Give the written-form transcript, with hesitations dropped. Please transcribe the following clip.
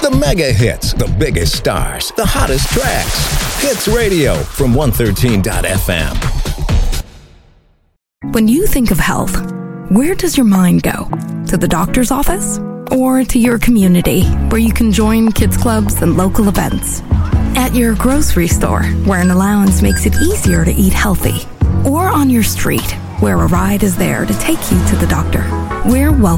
The mega hits, the biggest stars, the hottest tracks. Hits Radio from 113.fm. When you think of health, where does your mind go? To the doctor's office? Or to your community, where you can join kids clubs and local events? At your grocery store, where an allowance makes it easier to eat healthy? Or on your street, where a ride is there to take you to the doctor? We're welcome.